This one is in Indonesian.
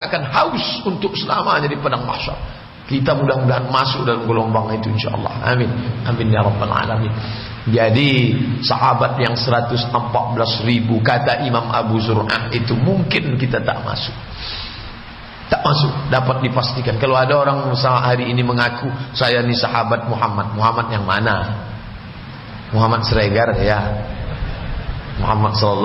akan haus untuk selamanya di padang mahsyar. Kita mudah-mudahan masuk dalam gelombang itu insyaallah. Amin. Amin ya rabbal alamin. Jadi sahabat yang 114.000 kata Imam Abu Zur'ah itu mungkin kita tak masuk. Tak masuk, dapat dipastikan. Kalau ada orang misalnya hari ini mengaku saya ni sahabat Muhammad. Muhammad yang mana? Muhammad Siregar ya. Muhammad sallallahu